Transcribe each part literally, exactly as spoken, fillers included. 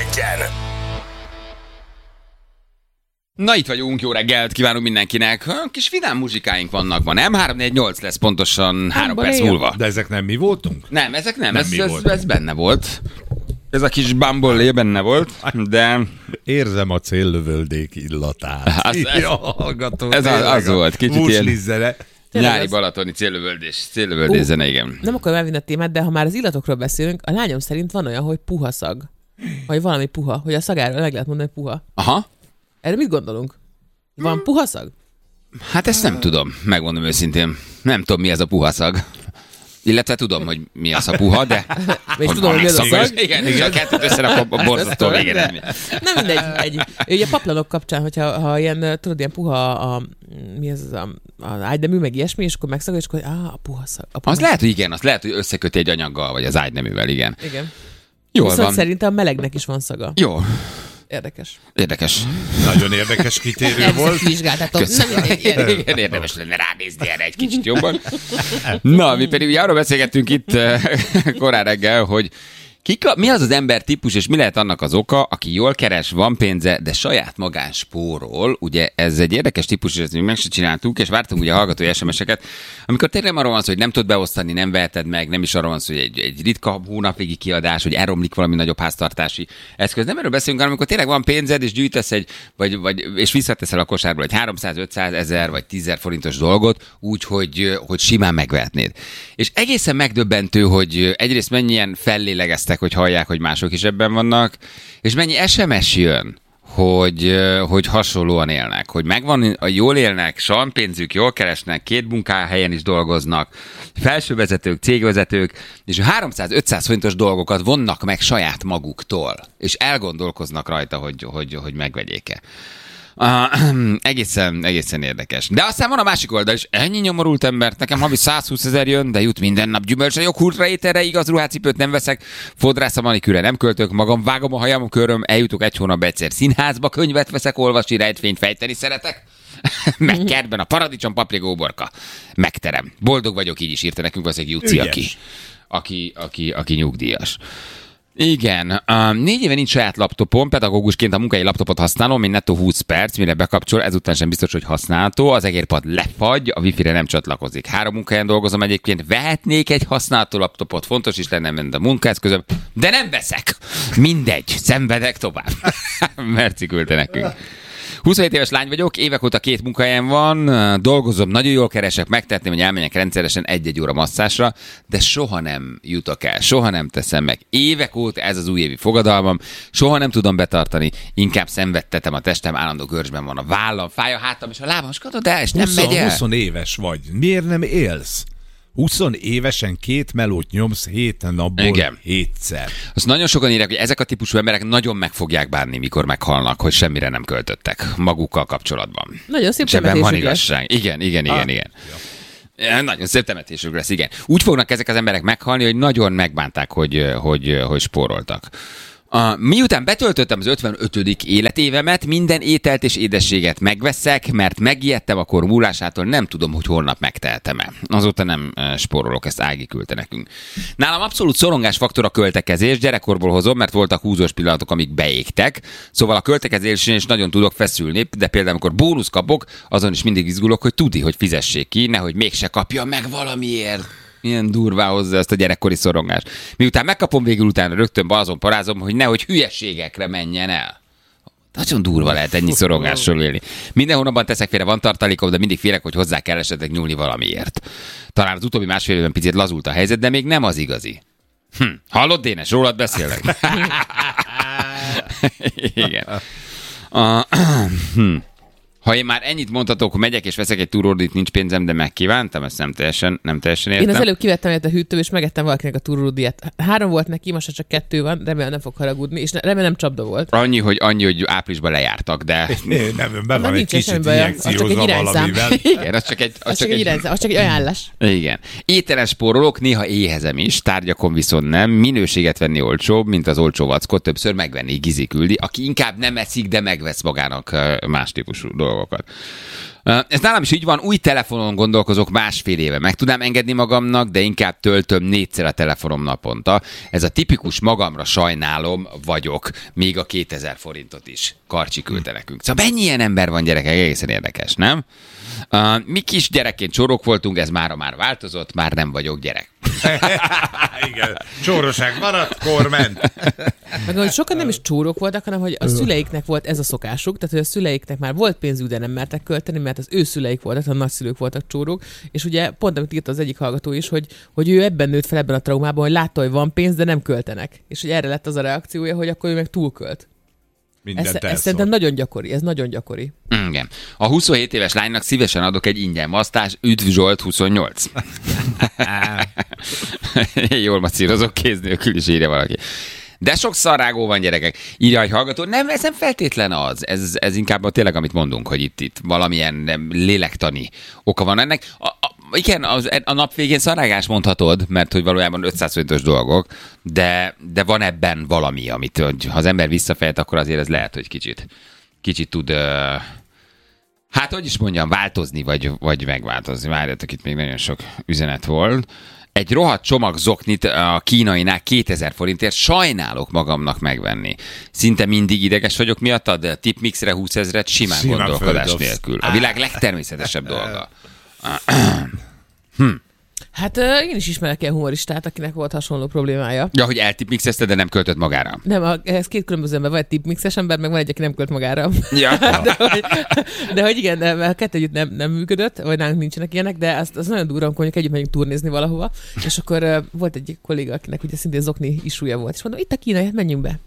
egyen. Na itt vagyunk, jó reggelt kívánunk mindenkinek. Kis vidám muzsikáink vannak ma, nem? három négy nyolc lesz pontosan három perc múlva. De ezek nem mi voltunk? Nem, ezek nem, nem ez, ez, ez benne volt. Ez a kis bambolé benne volt, de... Érzem a céllövöldék illatát. Az, ez, ja, hallgató, ez az, az volt, kicsit ilyen nyári az... balatoni céllövöldés, céllövöldés zene, igen. Nem akarom elvinni a témát, de ha már az illatokról beszélünk, a lányom szerint van olyan, hogy puha szag. Vagy valami puha, hogy a szagáról meg lehet mondani, hogy puha. Aha. Erre mit gondolunk? Van puha szag? Hát ezt nem tudom, megmondom őszintén. Nem tudom, mi ez a puha szag. Illetve tudom, hogy mi az a puha, de... És tudom, hogy mi az a szag. Igen, igen, a kettőt összerak a borzasztó végén. Nem mindegy. Egy, ugye paplanok kapcsán, hogyha ha ilyen, tudod, ilyen puha a... Mi ez az a, az ágynemű, meg ilyesmi, és akkor megszagol, és akkor á, a puha szag. A puha az lehet, hogy igen, az lehet, hogy összeköti egy anyaggal, vagy az ágyneművel, igen. Igen. Jól Viszont van. szerintem a melegnek is van szaga. Jó. Érdekes. Érdekes. Nagyon érdekes kitérő volt. Vizsgáltatok. Igen, érdemes lenne ránézni erre egy kicsit jobban. Na, mi pedig ugye arról beszélgettünk itt korán reggel, hogy Kika, mi az az ember típus, és mi lehet annak az oka, aki jól keres, van pénze, de saját magán spórol. Ugye ez egy érdekes típus, és ezt mi meg se csináltuk, és vártunk ugye a hallgatói es em es-eket, amikor tényleg arról van szó, hogy nem tudod beosztani, nem veheted meg, nem is arról van szó, hogy egy, egy ritka hónapvégi kiadás, hogy elromlik valami nagyobb háztartási eszköz. Nem erről beszélünk, hanem amikor tényleg van pénzed, és gyűjtesz egy, vagy, vagy, és visszateszel a kosárból egy háromszáz, ötszáz, ezer vagy tízezer forintos dolgot, úgy, hogy, hogy simán megvehetnéd. És egészen megdöbbentő, hogy egyrészt mennyien fellélegeztek, hogy hallják, hogy mások is ebben vannak, és mennyi es em es jön, hogy, hogy hasonlóan élnek, hogy megvan, jól élnek, van pénzük, jól keresnek, két munkahelyen is dolgoznak, felsővezetők, cégvezetők, és a háromszáz-ötszáz forintos dolgokat vonnak meg saját maguktól, és elgondolkoznak rajta, hogy, hogy, hogy megvegyék-e. Uh, egészen, egészen érdekes. De aztán van a másik oldal is. Ennyi nyomorult embert, nekem havi százhúszezer jön, de jut minden nap gyümölcsre, joghurtra, ételre, igaz ruhácipőt nem veszek, fodrász a manikűre nem költök, magam vágom a hajam, köröm, eljutok egy hónap egyszer színházba, könyvet veszek, olvasni, rejtvényt fejteni szeretek. Meg kertben a paradicsom, paprika, uborka. Megterem. Boldog vagyok, így is írta nekünk valószínűleg Juci, aki, aki, aki, aki nyugdíjas. Igen, uh, négy éve nincs saját laptopom, pedagógusként a munkai laptopot használom, mint nettó húsz perc, mire bekapcsol, ezután sem biztos, hogy használható, az egérpad lefagy, a wifi-re nem csatlakozik. Három munkahelyen dolgozom egyébként, vehetnék egy használható laptopot, fontos is lenne, mint a munkaeszközöm, de nem veszek. Mindegy, szenvedek tovább. Merci küldte nekünk. huszonhét éves lány vagyok, évek óta két munkahelyen van, dolgozom, nagyon jól keresek, megtehetném, hogy elmenjek rendszeresen egy-egy óra masszásra, de soha nem jutok el, soha nem teszem meg. Évek óta ez az újévi fogadalmam, soha nem tudom betartani, inkább szenvedtetem a testem, állandó görcsben van a vállam, fáj a hátam és a lábam, és kadod el, és nem húsz, megy el. húsz éves vagy, miért nem élsz? húsz évesen két melót nyomsz héten napból. Igen. hétszer. Azt nagyon sokan írják, hogy ezek a típusú emberek nagyon meg fogják bánni, mikor meghalnak, hogy semmire nem költöttek magukkal kapcsolatban. Nagyon szép temetésük van igazság. Igen, igen, igen, ah. igen. Ja. Nagyon szép temetésük lesz, igen. Úgy fognak ezek az emberek meghalni, hogy nagyon megbánták, hogy, hogy, hogy spóroltak. Uh, miután betöltöttem az ötvenötödik életévemet, minden ételt és édességet megveszek, mert megijedtem a kor múlásától, nem tudom, hogy holnap megtehetem-e. Azóta nem uh, spórolok, ezt Ági küldte nekünk. Nálam abszolút szorongás faktor a költekezés, gyerekkorból hozom, mert voltak húzós pillanatok, amik beégtek, szóval a költekezésen is nagyon tudok feszülni, de például amikor bónusz kapok, azon is mindig izgulok, hogy tudni, hogy fizessék ki, nehogy mégse kapja meg valamiért. Milyen durvá hozzá ezt a gyerekkori szorongást. Miután megkapom, végül utána rögtön azon parázom, hogy nehogy hülyeségekre menjen el. Nagyon durva lehet ennyi szorongásról élni. Minden hónapban teszek félre, van tartalékom, de mindig félek, hogy hozzá kell esetleg nyúlni valamiért. Talán az utóbbi másfél évben picit lazult a helyzet, de még nem az igazi. Hm. Hallod, Dénes? Rólad beszélek. Igen. Uh, hm. Ha én már ennyit mondhatok, hogy megyek és veszek egy túródit, nincs pénzem, de megkívántam, ezt nem teljesen, nem teljesen értem. Én az előbb kivettem egyet a hűtőből, és megettem valakinek a túródiát. Három volt neki, most csak kettő van, remélem nem fog haragudni, és remélem nem csapda volt. Annyi, hogy, annyi, hogy áprilisban lejártak, de... É, nem, be van egy kicsit injekciózva valamivel. Igen, az csak egy... Az, az csak, egy, egy, az csak egy ajánlás. Igen. Ételen spórolok, néha éhezem is, tárgyakon viszont nem. Minőséget venni olcsóbb, mint az olcsó vackot, többször megvenni, Gizi küldi, aki inkább nem eszik, de megvesz magának más típusú dolgokat. Ez nálam is így van, új telefonon gondolkozok másfél éve. Meg tudnám engedni magamnak, de inkább töltöm négyszer a telefonom naponta. Ez a tipikus magamra sajnálom vagyok, még a kétezer forintot is. Karcsi küldte nekünk. Szóval mennyi ilyen ember van, gyerekek, egészen érdekes, nem? Uh, mi kis gyerekként csórok voltunk, ez mára már változott, már nem vagyok gyerek. Igen, csóroság maradt, korment. Meg hogy sokan nem is csórok voltak, hanem hogy a szüleiknek volt ez a szokásuk, tehát hogy a szüleiknek már volt pénzük, de nem mertek költeni, mert az ő szüleik voltak, a nagyszülők voltak csórók, és ugye pont amit írt az egyik hallgató is, hogy, hogy ő ebben nőtt fel, ebben a traumában, hogy látta, hogy van pénz, de nem költenek. És hogy erre lett az a reakciója, hogy akkor ő meg túlkölt. Ez, ez szerintem nagyon gyakori, ez nagyon gyakori. Igen. A huszonhét éves lánynak szívesen adok egy ingyen masztás, üdv Zsolt huszonnyolc. Jól macírozok, kéz nélkül is írja valaki. De sok szarrágó van, gyerekek. Írja egy hallgató. Nem, ez nem feltétlen az. Ez, ez inkább tényleg, amit mondunk, hogy itt, itt valamilyen lélektani oka van ennek. A, a, igen, az, a nap végén szarrágás mondhatod, mert hogy valójában ötszáz forintos dolgok, de, de van ebben valami, amit hogy, ha az ember visszafejt, akkor azért ez lehet, hogy kicsit, kicsit tud... Uh, hát, hogy is mondjam, változni, vagy, vagy megváltozni. Várjátok, itt még nagyon sok üzenet volt. Egy rohadt csomag zoknit a kínainál kétezer forintért sajnálok magamnak megvenni. Szinte mindig ideges vagyok miattad, de tipmixre húszezret simán, simán gondolkodás nélkül. A világ legtermészetesebb dolga. hm. Hát uh, én is ismerek ilyen humoristát, akinek volt hasonló problémája. Ja, hogy eltipmixezte, de nem költött magára. Nem, a, ez két különböző ember, van egy tipmixes ember, meg van egy, aki nem költ magára. Ja. de, hogy, de hogy igen, de, a kettő együtt nem, nem működött, vagy nálunk nincsenek ilyenek, de az, az nagyon durva, amikor együtt megyünk turnézni valahova, és akkor uh, volt egy kolléga, akinek ugye szintén zokni isúja volt, és mondom, itt a kínai, hát menjünk be.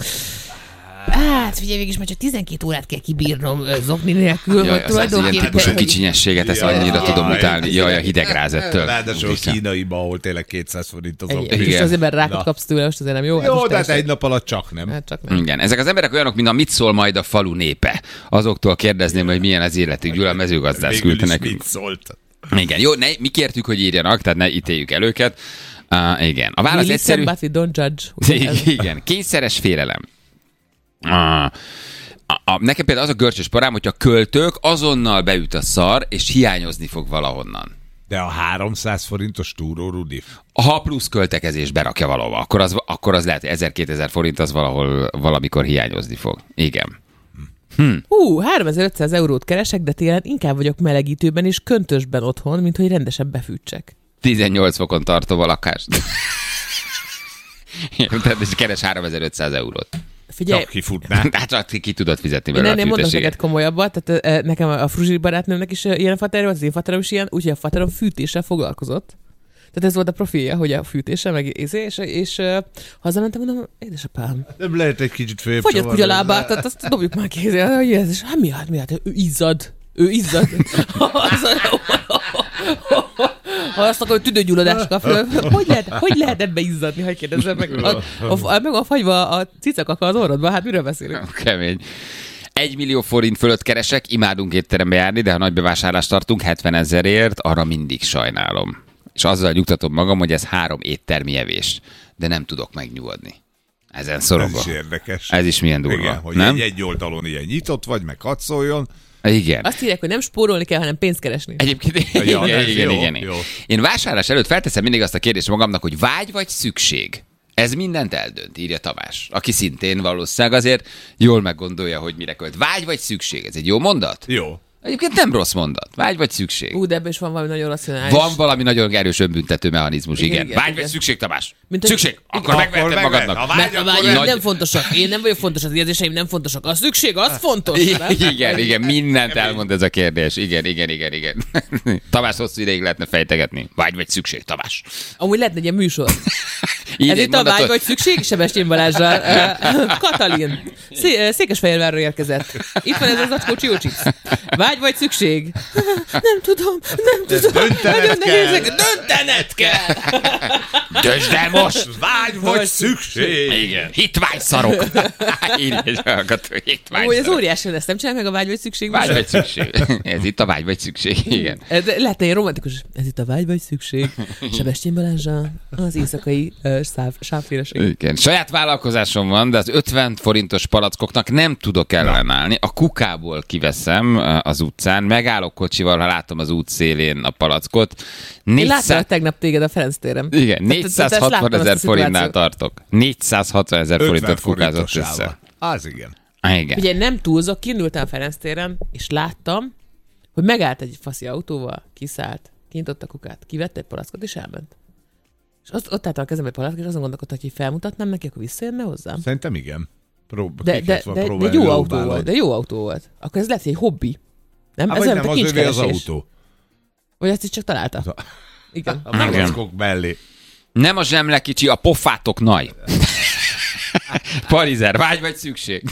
Hát, figyelj, végig is már csak tizenkét órát kell kibírnom zokni nélkül. Jaj, az, az ilyen típusú kicsinyességet, ezt jaj, annyira jaj, tudom jaj, utálni. Jaj, a hidegrázettől. Ráadásul kínaiba, ahol tényleg kétszáz forint az zokni. És azért, mert rákot kapsz tőle, most azért nem jó. Jó, de hát egy nap alatt csak nem. Hát csak nem. Igen, ezek az emberek olyanok, mint a mit szól majd a falu népe. Azoktól kérdezném, hogy milyen az életük. Gyula Mezőgazdász küldte nekünk. Mit szólt? Igen, jó, ne, mi kértük, hogy írjanak, tehát ne ítéljük el őket. Uh, igen. A válasz egyszerű. But we don't judge. Igen, kényszeres félelem. A, a, a, nekem például az a görcsös parám, hogyha költök, azonnal beüt a szar, és hiányozni fog valahonnan. De a háromszáz forintos túró, Rudi? Ha plusz költekezés berakja valahova, akkor az, akkor az lehet, hogy ezer-kétezer forint az valahol valamikor hiányozni fog. Igen. Hm. Hú, háromezer-ötszáz eurót keresek, de télen inkább vagyok melegítőben és köntösben otthon, mint hogy rendesen befűtsek. tizennyolc fokon tartom a lakást. Tehát és keres háromezer-ötszáz eurót. Figyelj, csak kifutná. Hát csak ki tudod fizetni belőle a fűtességet. Én mondom neked komolyabbat, tehát e, nekem a fruzsi barátnőmnek is ilyen fater volt, az én faterom is ilyen, úgyhogy a faterom fűtéssel foglalkozott. Tehát ez volt a profilja, hogy a fűtéssel, meg és, és, és uh, hazamentem, mondom, édesapám. Nem lehet egy kicsit följebb csavarni. Fogyott kutyalábát, tehát azt dobjuk már kézzel, hogy ez, és hát mi hát, mi hát, ő izzad. Ő izzad. Ha azt akar, hogy tüdőgyulladás kap, hogy lehet, hogy lehet ebbe izzadni, hogy kérdezzem meg. A, a, meg a fagyva a cicakaka az orrodban, hát miről beszélünk? Kemény. Egy millió forint fölött keresek, imádunk étterembe járni, de ha nagy bevásárlást tartunk hetven ezerért, arra mindig sajnálom. És azzal nyugtatom magam, hogy ez három éttermi evés, de nem tudok megnyugodni. Ezen szorongok. Ez is érdekes. Ez is milyen durva. Igen, hogy nem? Egy, egy oldalon ilyen nyitott vagy, meg hadd szóljon. Igen. Azt írják, hogy nem spórolni kell, hanem pénzt keresni. Egyébként ja, igen, igen, jó, igen. Jó. Én vásárlás előtt felteszem mindig azt a kérdést magamnak, hogy vágy vagy szükség. Ez mindent eldönt, írja Tamás, aki szintén valószínűleg azért jól meggondolja, hogy mire költ. Vágy vagy szükség, ez egy jó mondat? Jó. Egyébként nem rossz mondat. Vágy vagy szükség. Ú, de ebben is van valami nagyon racionális. Van valami nagyon erős önbüntető mechanizmus, igen. igen. igen Vágy igen. vagy szükség, Tamás? Mint szükség. Hogy... Akkor megveheted magadnak. A vágy, a vágy nagy... nem fontosak. Én nem vagyok fontos, az érzéseim nem fontosak. A szükség, az fontos. Igen, igen, igen, mindent elmond ez a kérdés. Igen, igen, igen, igen. Tamás hosszú ideig lehetne fejtegetni. Vágy vagy szükség, Tamás. Amúgy lehetne egy ilyen műsor. Ez itt a vágy vagy szükség, Sebestyén Balázsral. Katalin, Szé- Székesfehérvárról érkezett. Itt van ez az acskó Csiócsics. Vágy vagy szükség? Nem tudom, nem tudom. Döntened kell. Döntened kell. Döntsd el most. Vágy vagy szükség. Igen. Hitvány szarok. Így egy hallgató, hitvány szarok. Ez óriási, ezt nem csinál meg a vágy vagy szükség? Vágy vagy szükség. Ez itt a vágy vagy szükség, igen. Lehetne egy romantikus. Ez itt a vágy vagy szükség. Sebestyén Balázsral az éjszakai sávféleség. Igen. Saját vállalkozásom van, de az ötven forintos palackoknak nem tudok ellenállni. A kukából kiveszem az az utcán, megállok kocsival, ha látom az út szélén a palackot. négyszáz... Én láttam tegnap téged a Ferenc téren. Igen, négyszázhatvan ezer forintnál tartok. négyszázhatvan ezer forintot kukázott össze. Az igen. Ah, igen. Ugye nem túlzok, kiindultam a Ferenc téren, és láttam, hogy megállt egy faszi autóval, kiszállt, kinyitott a kukát, kivette egy palackot, és elment. És ott, ott álltam a kezembe egy palackot, és azon gondolkodtam, hogy felmutatnám neki, akkor visszajönne hozzám. Szerintem igen. Prób- de, de, de, de jó autó volt, de jó autó volt. Akkor ez lehet egy hobbi. Nem? Há, ez nem, az övé az autó. Vagy ezt is csak találta. A... Igen. A palackok mellé. Nem a zsemle kicsi, a pofátok nagy. Parizer, vágy vagy szükség?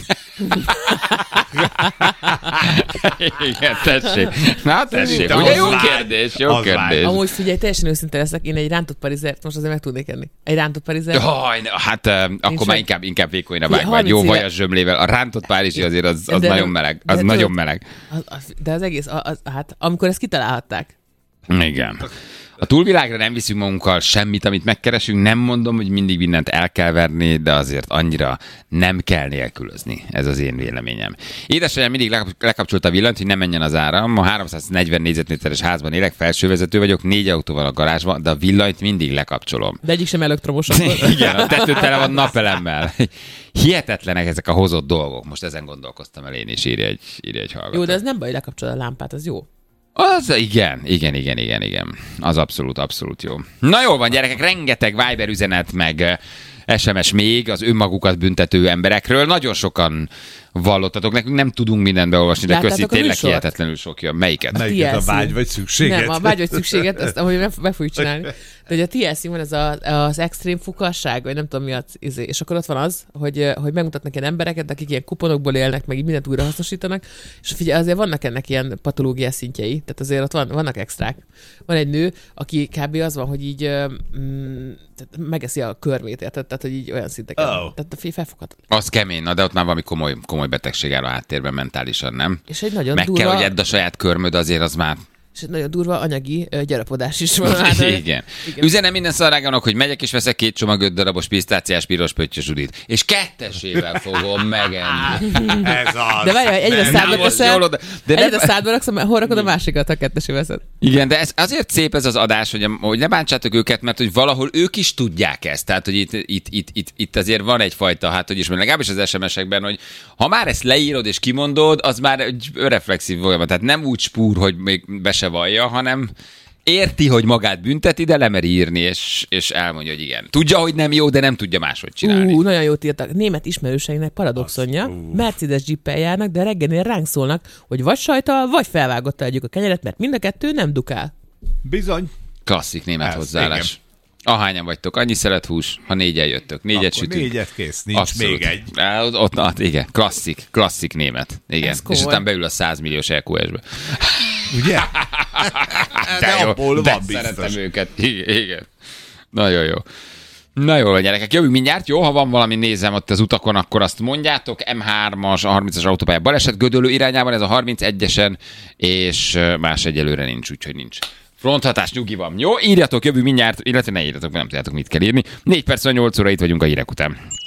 Igen, tessék. Na, tessék. Ugye jó kérdés, jó kérdés. Amúgy figyelj, teljesen őszinte leszek, én egy rántott parizert most azért meg tudnék enni. Egy rántott parizert. Jaj, hát uh, akkor már inkább, inkább vékonyra vág vagy. Jó vajas zsömlével. A rántott párizsi azért az, az nagyon meleg. Az nagyon meleg. De az egész, az, hát amikor ezt kitalálhatták. Igen. A túlvilágra nem viszünk magunkkal semmit, amit megkeresünk. Nem mondom, hogy mindig mindent el kell verni, de azért annyira nem kell nélkülözni. Ez az én véleményem. Édesanyám mindig lekapcsolta a villanyt, hogy ne menjen az áram. Ma háromszáznegyven négyzetméteres házban élek, felsővezető vagyok, négy autó van a garázsban, de a villanyt mindig lekapcsolom. De egyik sem elektromos. Igen, a tető tele van napelemmel. Hihetetlenek ezek a hozott dolgok. Most ezen gondolkoztam el én is, írja egy, írja egy hallgató. Jó, de ez nem baj, lekapcsolod a lámpát, az jó. Az igen, igen, igen, igen, igen. Az abszolút, abszolút jó. Na jól van, gyerekek, rengeteg Viber üzenet, meg es em es még az önmagukat büntető emberekről. Nagyon sokan vallottatok, nekünk nem tudunk mindent beolvasni, de köszi, tényleg hihetetlenül sok jön. Melyiket? Melyiket a vágy vagy szükséget? Nem, a vágy vagy szükséget, azt ahogy meg, meg fogjuk csinálni. De ugye a té el cé van ez a, az extrém fukasság, vagy nem tudom mi az, és akkor ott van az, hogy, hogy megmutatnak ilyen embereket, akik ilyen kuponokból élnek, meg így mindent újra hasznosítanak, és figyelj, azért vannak ennek ilyen patológiás szintjei, tehát azért ott van, vannak extrák. Van egy nő, aki kb. Az van, hogy így mm, megeszi a körmét, érted? Tehát, hogy így olyan szinteken. Oh. Tehát a felfoghat. Az kemény, na de ott már valami komoly, komoly betegség áll a háttérben mentálisan, nem? És egy nagyon Meg durva... kell, hogy edd a saját körmöd, azért az már... És egy nagyon durva anyagi uh, gyarapodás is van. Hát, igen. Igen. Üzenem minden szarágának, hogy megyek és veszek két csomag öt darabos pisztáciás piros pöttyösudit. És kettesével fogom megenni. Ez az. De várjál, egyre szádba teszel, de, de egyre nem... szádba raksz, hol rakod a másikat, ha kettesé veszed. Igen, de ez azért szép ez az adás, hogy, hogy ne bántsátok őket, mert hogy valahol ők is tudják ezt. Tehát, hogy itt, itt, itt, itt, itt azért van egyfajta, hát hogy is mondjam, legalábbis az es em es-ekben, hogy ha már ezt leírod és kimondod, az már egy reflexív folyamat. Tehát nem úgy spúr, hogy még be se vallja, hanem érti, hogy magát bünteti, de lemeri írni, és, és elmondja, hogy igen. Tudja, hogy nem jó, de nem tudja máshogy csinálni. Ú, nagyon jót írtak. Német ismerőseinek paradoxonja. Az, Mercedes Jeeppel járnak, de reggelnél ránk szólnak, hogy vagy sajtal, vagy felvágottal együk a kenyeret, mert mind a kettő nem dukál. Bizony. Klasszik német ez, hozzáállás. Igen. Ahányan vagytok, annyi szelethús, ha négyen jöttök. Négyet akkor sütünk. Négyet kész, nincs abszolút. Még egy. Ott, ott, ott, igen, klasszik, klasszik német. Igen. És aztán beül a száz milliós é kú es-be. Ugye? De, de jó, abból de van biztos. Szeretem őket. Igen, igen. Nagyon jó. Na jól van, gyerekek, jövünk mindjárt. Jó, ha van valami, nézem ott az utakon, akkor azt mondjátok. em hármas, a harmincas autópálya baleset Gödöllő irányában, ez a harmincegyesen, és más egyelőre nincs, úgyhogy nincs fronthatás, nyugi van. Jó, írjatok, jövünk mindjárt, illetve ne írjatok, nem tudjátok, mit kell írni. négy perc, nyolc óra, itt vagyunk a hírek után.